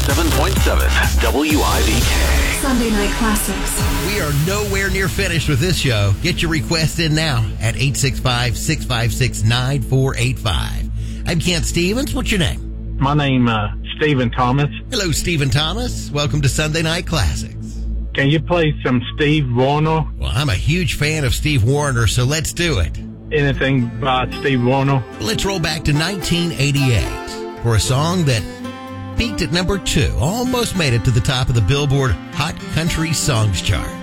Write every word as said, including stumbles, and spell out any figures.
seven point seven W I V K. Sunday Night Classics. We are nowhere near finished with this show. Get your request in now at eight six five, six five six, nine four eight five. I'm Kent Stevens. What's your name? My name uh, Stephen Thomas. Hello, Stephen Thomas. Welcome to Sunday Night Classics. Can you play some Steve Wariner? Well, I'm a huge fan of Steve Wariner, so let's do it. Anything by Steve Wariner? Let's roll back to nineteen eighty-eight for a song that peaked at number two, almost made it to the top of the Billboard Hot Country Songs chart.